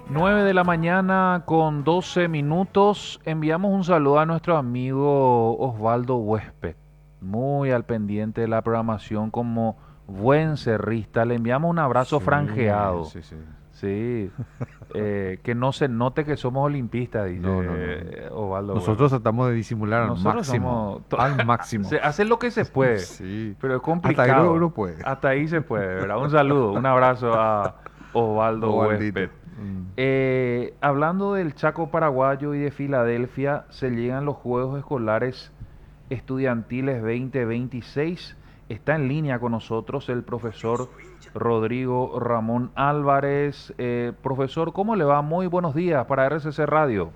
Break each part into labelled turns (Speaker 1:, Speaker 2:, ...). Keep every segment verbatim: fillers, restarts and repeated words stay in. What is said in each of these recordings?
Speaker 1: Nueve de la mañana con doce minutos. Enviamos un saludo a nuestro amigo Osvaldo Huésped, muy al pendiente de la programación como buen cerrista. Le enviamos un abrazo
Speaker 2: Sí,
Speaker 1: franjeado.
Speaker 2: sí, sí.
Speaker 1: Sí, eh, que no se note que somos olimpistas, dice
Speaker 2: No, no, no.
Speaker 1: eh, Osvaldo Huésped.
Speaker 2: Nosotros tratamos de disimular al
Speaker 1: Nosotros
Speaker 2: máximo,
Speaker 1: somos, to-
Speaker 2: al máximo.
Speaker 1: se hace lo que se puede,
Speaker 2: Sí,
Speaker 1: pero es
Speaker 2: hasta ahí no
Speaker 1: complicado.
Speaker 2: uno puede.
Speaker 1: Hasta ahí se puede, ¿verdad? Un saludo, un abrazo a Osvaldo
Speaker 2: Ovaldito.
Speaker 1: Huésped.
Speaker 2: Mm.
Speaker 1: Eh, hablando del Chaco paraguayo y de Filadelfia, se llegan los Juegos Escolares Estudiantiles veinte veintiséis. Está en línea con nosotros el profesor Rodrigo Ramón Álvarez. Eh, profesor, ¿cómo le va? Muy buenos días para R C C Radio.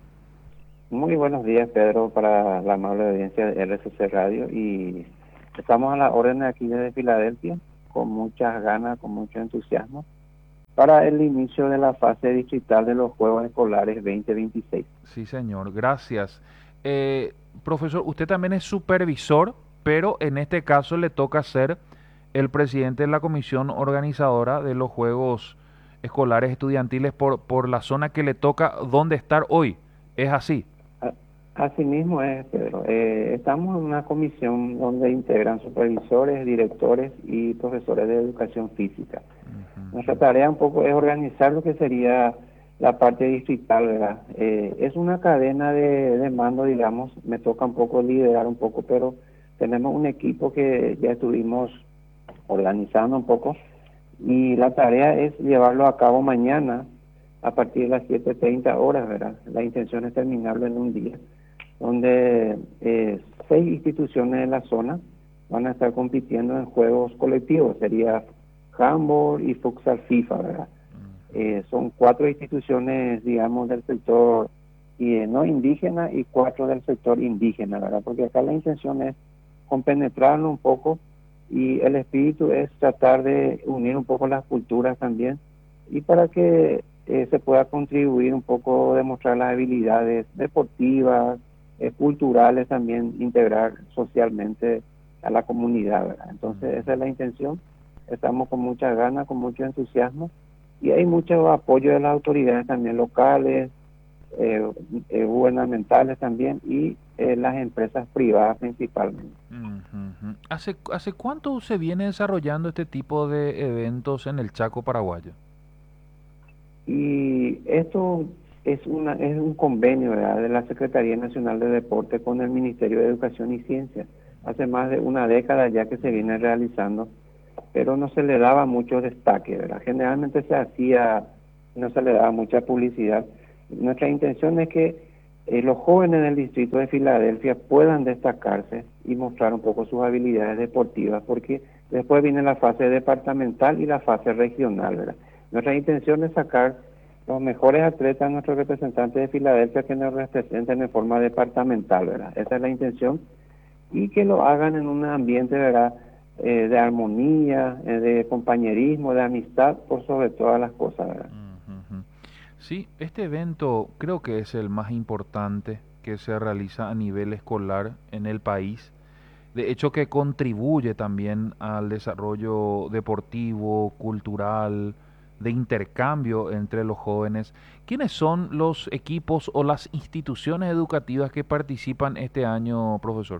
Speaker 3: Muy buenos días, Pedro, para la amable audiencia de R C C Radio. Y estamos a la orden aquí desde Filadelfia, con muchas ganas, con mucho entusiasmo, para el inicio de la fase distrital de los Juegos Escolares veinte veintiséis.
Speaker 1: Sí, señor, gracias. Eh, profesor, usted también es supervisor, pero en este caso le toca ser el presidente de la comisión organizadora de los Juegos Escolares Estudiantiles por, por la zona que le toca dónde estar hoy. ¿Es así?
Speaker 3: A- Asimismo es, Pedro. Eh, estamos en una comisión donde integran supervisores, directores y profesores de educación física. Nuestra
Speaker 1: Ujú,
Speaker 3: tarea un poco es organizar lo que sería la parte distrital, ¿verdad? Eh, es una cadena de, de mando, digamos, me toca un poco liderar un poco, pero tenemos un equipo que ya estuvimos organizando un poco y la tarea es llevarlo a cabo mañana a partir de las siete treinta horas, ¿verdad? La intención es terminarlo en un día, donde eh, seis instituciones de la zona van a estar compitiendo en juegos colectivos, sería handball y futsal FIFA, ¿verdad?
Speaker 1: ujú.
Speaker 3: Eh, son cuatro instituciones, digamos, del sector y, eh, no indígena y cuatro del sector indígena, ¿verdad? Porque acá la intención es compenetrarlo un poco y el espíritu es tratar de unir un poco las culturas también y para que eh, se pueda contribuir un poco, demostrar las habilidades deportivas, eh, culturales también, integrar socialmente a la comunidad, ¿verdad? Entonces esa es la intención, estamos con mucha ganas, con mucho entusiasmo y hay mucho apoyo de las autoridades también locales, eh, eh, gubernamentales también y eh, las empresas privadas principalmente.
Speaker 1: Ujú, ujú. ¿Hace, hace cuánto se viene desarrollando este tipo de eventos en el Chaco paraguayo?
Speaker 3: Y esto es, una, es un convenio, ¿verdad?, de la Secretaría Nacional de Deporte con el Ministerio de Educación y Ciencia. Hace más de una década ya que se viene realizando, pero no se le daba mucho destaque, ¿verdad? Generalmente se hacía, no se le daba mucha publicidad. Nuestra intención es que eh, los jóvenes del distrito de Filadelfia puedan destacarse y mostrar un poco sus habilidades deportivas, porque después viene la fase departamental y la fase regional, ¿verdad? Nuestra intención es sacar los mejores atletas, nuestros representantes de Filadelfia, que nos representen en forma departamental, ¿verdad? Esa es la intención y que lo hagan en un ambiente, ¿verdad?, eh, de armonía, eh, de compañerismo, de amistad, por sobre todas las cosas, ¿verdad?
Speaker 1: Ujú, ujú. Sí, este evento creo que es el más importante que se realiza a nivel escolar en el país. De hecho, que contribuye también al desarrollo deportivo, cultural, de intercambio entre los jóvenes. ¿Quiénes son los equipos o las instituciones educativas que participan este año, profesor?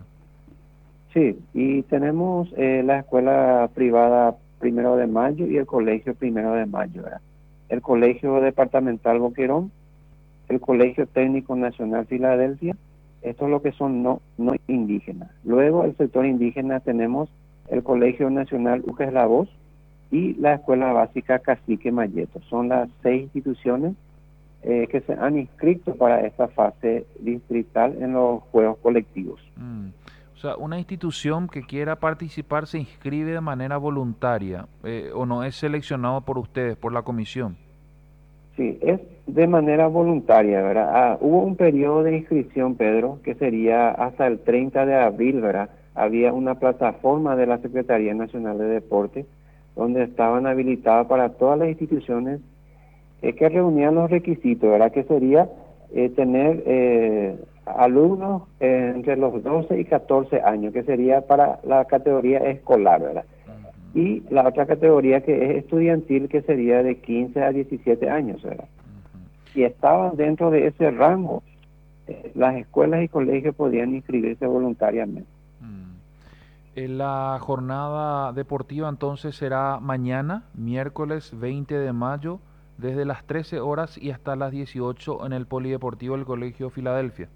Speaker 3: Sí, y tenemos eh, la escuela privada Primero de Mayo y el colegio Primero de Mayo, ¿verdad? El colegio departamental Boquerón, el colegio técnico nacional Filadelfia, esto es lo que son no, no indígenas. Luego el sector indígena tenemos el colegio nacional Ujes La Voz y la escuela básica Cacique Mayeto. Son las seis instituciones eh, que se han inscrito para esta fase distrital en los juegos colectivos.
Speaker 1: Mm, O sea, una institución que quiera participar se inscribe de manera voluntaria eh, o no es seleccionado por ustedes, por la comisión.
Speaker 3: Sí, es de manera voluntaria, ¿verdad? Ah, hubo un periodo de inscripción, Pedro, que sería hasta el treinta de abril, ¿verdad? Había una plataforma de la Secretaría Nacional de Deporte donde estaban habilitadas para todas las instituciones eh, que reunían los requisitos, ¿verdad? Que sería eh, tener eh, alumnos eh, entre los doce y catorce años, que sería para la categoría escolar, ¿verdad?
Speaker 1: Ujú,
Speaker 3: Y la otra categoría que es estudiantil, que sería de quince a diecisiete años, ¿verdad? si estaban dentro de ese rango, eh, las escuelas y colegios podían inscribirse voluntariamente.
Speaker 1: Mm. Eh, La jornada deportiva entonces será mañana, miércoles veinte de mayo, desde las trece horas y hasta las dieciocho en el Polideportivo del Colegio Filadelfia.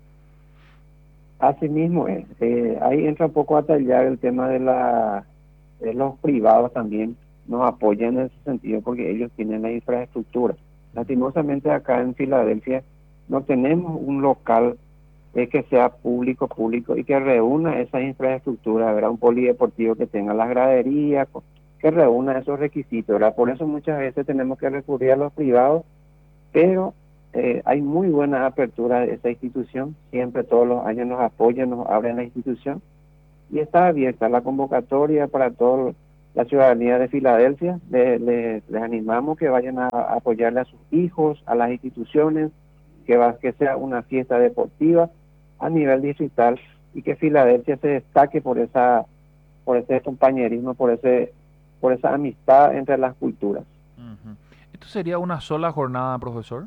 Speaker 3: Así mismo es. Eh, ahí entra un poco a tallar el tema de, la, de los privados también. Nos apoyan en ese sentido porque ellos tienen la infraestructura. Lastimosamente acá en Filadelfia no tenemos un local eh, que sea público, público y que reúna esa infraestructura, ¿verdad? Un polideportivo que tenga las graderías, co- que reúna esos requisitos, ¿verdad? Por eso muchas veces tenemos que recurrir a los privados, pero eh, hay muy buena apertura de esa institución. Siempre todos los años nos apoyan, nos abren la institución y está abierta la convocatoria para toda la ciudadanía de Filadelfia. Le- le- les animamos que vayan a, a apoyarle a sus hijos, a las instituciones, que, va, que sea una fiesta deportiva a nivel distrital y que Filadelfia se destaque por esa por ese compañerismo, por ese por esa amistad entre las culturas.
Speaker 1: Ujú. ¿Esto sería una sola jornada, profesor?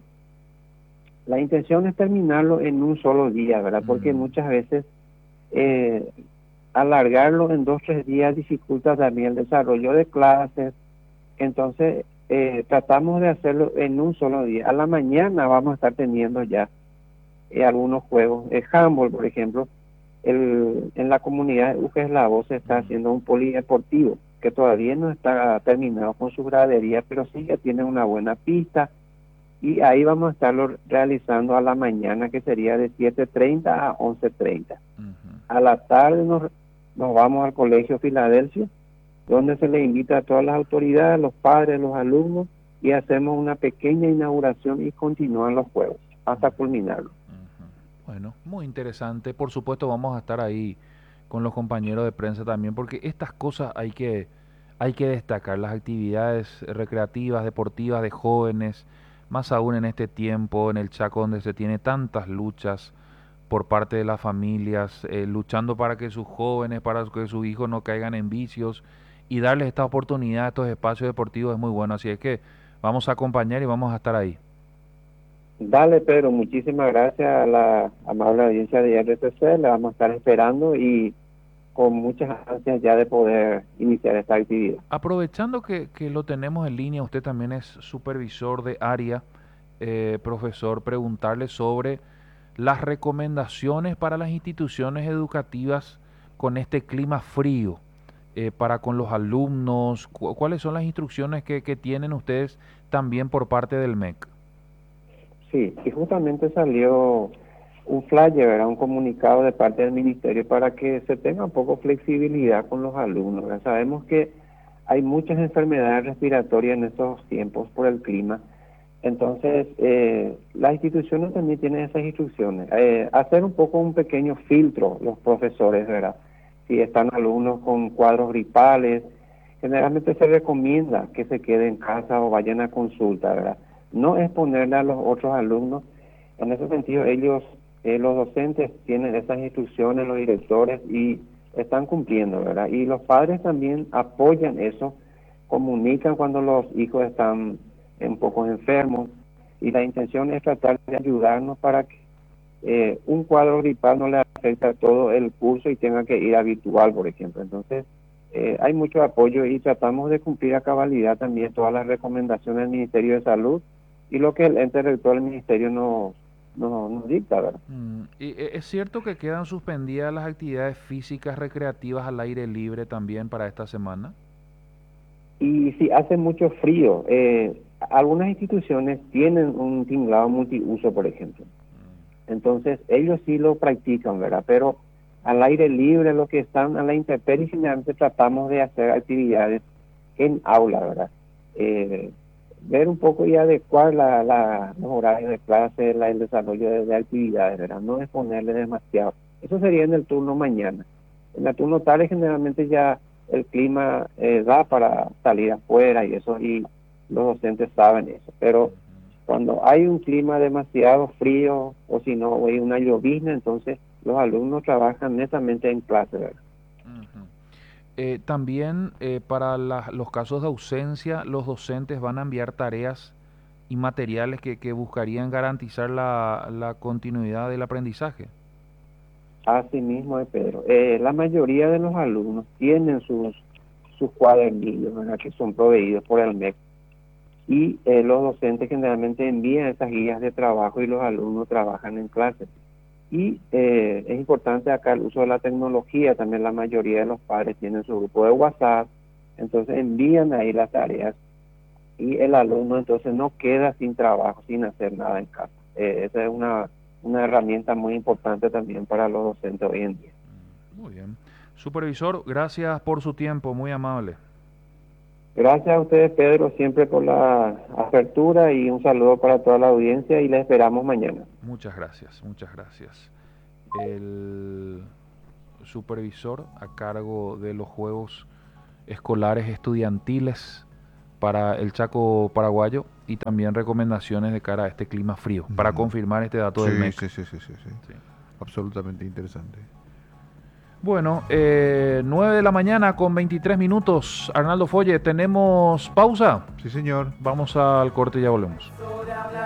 Speaker 3: La intención es terminarlo en un solo día, ¿verdad? Porque
Speaker 1: Mm,
Speaker 3: muchas veces eh, alargarlo en dos, tres días dificulta también el desarrollo de clases. Entonces, eh, tratamos de hacerlo en un solo día. A la mañana vamos a estar teniendo ya eh, algunos juegos. El handball, por ejemplo, el, en la comunidad de Ugeslavo se está
Speaker 1: mm,
Speaker 3: haciendo un polideportivo que todavía no está terminado con su gradería, pero sí que tiene una buena pista y ahí vamos a estarlo realizando a la mañana, que sería de siete treinta a once treinta.
Speaker 1: ujú.
Speaker 3: A la tarde nos, nos vamos al Colegio Filadelfia, donde se le invita a todas las autoridades, los padres, los alumnos, y hacemos una pequeña inauguración y continúan los juegos hasta culminarlo.
Speaker 1: Ujú. Bueno, muy interesante. Por supuesto, vamos a estar ahí con los compañeros de prensa también, porque estas cosas hay que, hay que destacar, las actividades recreativas, deportivas de jóvenes, más aún en este tiempo, en el Chaco, donde se tiene tantas luchas por parte de las familias, eh, luchando para que sus jóvenes, para que sus hijos no caigan en vicios y darles esta oportunidad, estos espacios deportivos es muy bueno. Así es que vamos a acompañar y vamos a estar ahí.
Speaker 3: Dale, Pedro, muchísimas gracias a la amable audiencia de R T C, le vamos a estar esperando y con muchas ansias ya de poder iniciar esta actividad.
Speaker 1: Aprovechando que, que lo tenemos en línea, usted también es supervisor de área, eh, profesor, preguntarle sobre las recomendaciones para las instituciones educativas con este clima frío, eh, para con los alumnos, cu- cuáles son las instrucciones que, que tienen ustedes también por parte del M E C.
Speaker 3: Sí, y justamente salió un flyer, ¿verdad? Un comunicado de parte del ministerio para que se tenga un poco flexibilidad con los alumnos, ¿verdad? Sabemos que hay muchas enfermedades respiratorias en estos tiempos por el clima. Entonces, eh, las instituciones también tienen esas instrucciones. Eh, hacer un poco un pequeño filtro los profesores, ¿verdad? Si están alumnos con cuadros gripales, generalmente se recomienda que se queden en casa o vayan a consulta, ¿verdad? No exponerle a los otros alumnos. En ese sentido, ellos, eh, los docentes tienen esas instrucciones, los directores, y están cumpliendo, ¿verdad? Y los padres también apoyan eso, comunican cuando los hijos están un poco enfermos, y la intención es tratar de ayudarnos para que eh, un cuadro gripal no le afecte a todo el curso y tenga que ir a virtual, por ejemplo. Entonces, eh, hay mucho apoyo y tratamos de cumplir a cabalidad también todas las recomendaciones del Ministerio de Salud y lo que el ente rector del Ministerio nos, nos, nos dicta, ¿verdad?
Speaker 1: Mm, y, eh, ¿es cierto que quedan suspendidas las actividades físicas recreativas al aire libre también para esta semana?
Speaker 3: Y si hace mucho frío, eh, algunas instituciones tienen un tinglado multiuso, por ejemplo. Entonces, ellos sí lo practican, ¿verdad? Pero al aire libre, los que están a la intemperie, generalmente tratamos de hacer actividades en aula, ¿verdad? Eh, ver un poco y adecuar la, la, los horarios de clase, la, el desarrollo de, de actividades, ¿verdad? No exponerle demasiado. Eso sería en el turno mañana. En el turno tarde generalmente ya el clima eh, da para salir afuera y eso, y los docentes saben eso. Pero cuando hay un clima demasiado frío o si no hay una llovizna, entonces los alumnos trabajan netamente en clase, ¿verdad?
Speaker 1: Ujú. Eh, también eh, para la- los casos de ausencia, los docentes van a enviar tareas y materiales que, que buscarían garantizar la, la continuidad del aprendizaje.
Speaker 3: Así mismo es, Pedro. Eh, la mayoría de los alumnos tienen sus, sus cuadernillos, ¿verdad?, que son proveídos por el M E C. Y eh, los docentes generalmente envían esas guías de trabajo y los alumnos trabajan en clase. Y eh, es importante acá el uso de la tecnología. También la mayoría de los padres tienen su grupo de WhatsApp, entonces envían ahí las tareas y el alumno entonces no queda sin trabajo, sin hacer nada en casa. Eh, esa es una, una herramienta muy importante también para los docentes hoy en día.
Speaker 1: Muy bien. Supervisor, gracias por su tiempo, muy amable.
Speaker 3: Gracias a ustedes, Pedro, siempre por la apertura, y un saludo para toda la audiencia y les esperamos mañana.
Speaker 1: Muchas gracias, muchas gracias. El supervisor a cargo de los Juegos Escolares Estudiantiles para el Chaco paraguayo y también recomendaciones de cara a este clima frío, para
Speaker 2: Mm.
Speaker 1: confirmar este dato
Speaker 2: Sí,
Speaker 1: del M E C.
Speaker 2: sí, sí, sí, sí, sí.
Speaker 1: Sí.
Speaker 2: Absolutamente interesante.
Speaker 1: Bueno, eh, nueve de la mañana con veintitrés minutos. Arnaldo Folle, ¿tenemos pausa?
Speaker 2: Sí, señor.
Speaker 1: Vamos al corte y ya volvemos.